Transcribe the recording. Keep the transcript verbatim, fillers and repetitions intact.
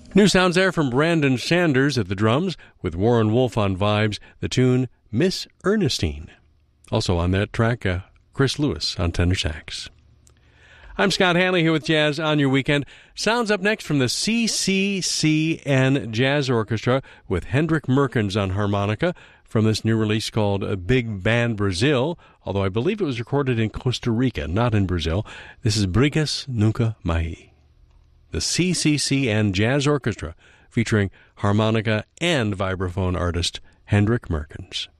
New sounds there from Brandon Sanders at the drums, with Warren Wolf on vibes, the tune Miss Ernestine. Also on that track, uh, Chris Lewis on tenor sax. I'm Scott Hanley here with Jazz on Your Weekend. Sounds up next from the C C C N Jazz Orchestra with Hendrik Merkens on harmonica from this new release called Big Band Brazil, although I believe it was recorded in Costa Rica, not in Brazil. This is Brigas Nunca Mais. The C C C N Jazz Orchestra, featuring harmonica and vibraphone artist Hendrik Merkens.